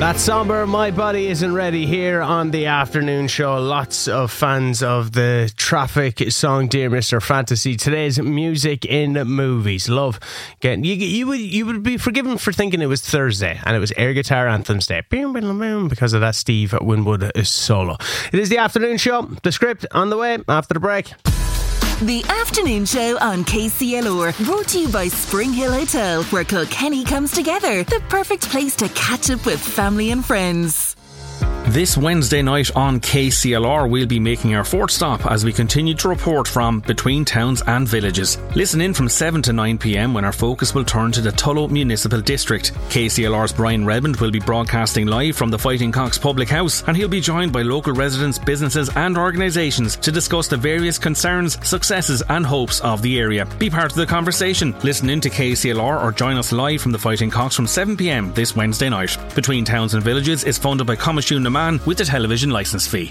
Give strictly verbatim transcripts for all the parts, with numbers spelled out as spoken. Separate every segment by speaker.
Speaker 1: That somber My Body Isn't Ready here on the afternoon show. Lots of fans of the Traffic song Dear Mister Fantasy. Today's music in movies. Love getting you, you would you would be forgiven for thinking it was Thursday and it was Air Guitar Anthems Day because of that Steve Winwood solo. It is the afternoon show. The script on the way after the break.
Speaker 2: The afternoon show on K C L R, brought to you by Spring Hill Hotel, where Kilkenny comes together. The perfect place to catch up with family and friends.
Speaker 3: This Wednesday night on K C L R, we'll be making our fourth stop as we continue to report from between towns and villages. Listen in from seven to nine p.m. when our focus will turn to the Tullow Municipal District. K C L R's Brian Redmond will be broadcasting live from the Fighting Cocks Public House, and he'll be joined by local residents, businesses and organisations to discuss the various concerns, successes and hopes of the area. Be part of the conversation. Listen in to K C L R or join us live from the Fighting Cocks from seven p.m. this Wednesday night. Between Towns and Villages is funded by Comishune Man with the television licence fee.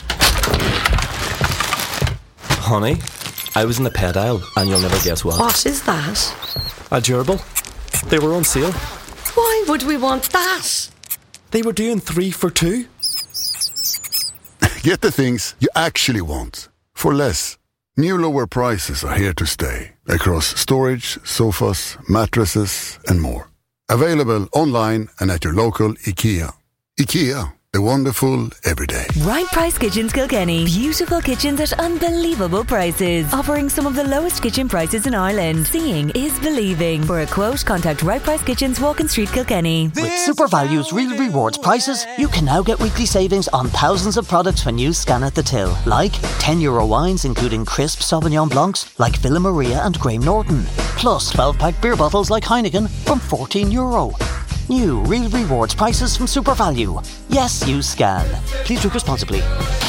Speaker 4: Honey, I was in the pet aisle and you'll never guess what.
Speaker 5: What is that?
Speaker 4: A gerbil. They were on sale.
Speaker 5: Why would we want that?
Speaker 4: They were doing three for two.
Speaker 6: Get the things you actually want for less. New lower prices are here to stay across storage, sofas, mattresses and more. Available online and at your local IKEA. IKEA, the wonderful everyday.
Speaker 7: Right Price Kitchens Kilkenny. Beautiful kitchens at unbelievable prices. Offering some of the lowest kitchen prices in Ireland. Seeing is believing. For a quote, contact Right Price Kitchens, Walking Street, Kilkenny.
Speaker 8: With Super Value's Real Rewards prices, you can now get weekly savings on thousands of products when you scan at the till. Like ten euro wines including crisp Sauvignon Blancs like Villa Maria and Graham Norton. Plus twelve pack beer bottles like Heineken from fourteen euro. New Real Rewards prices from Super Value. Yes, you scan. Please drink responsibly.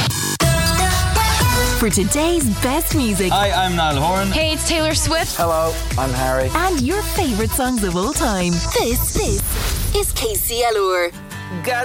Speaker 2: For today's best music.
Speaker 9: Hi, I'm Niall Horan.
Speaker 10: Hey, it's Taylor Swift.
Speaker 9: Hello, I'm Harry.
Speaker 2: And your favourite songs of all time. This, this is K C L R.